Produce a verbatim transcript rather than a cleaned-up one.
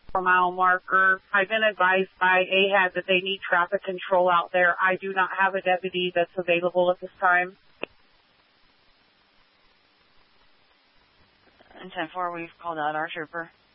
per mile marker. I've been advised by A H A D that they need traffic control out there. I do not have a deputy that's available at this time. And ten four, we've called out our trooper.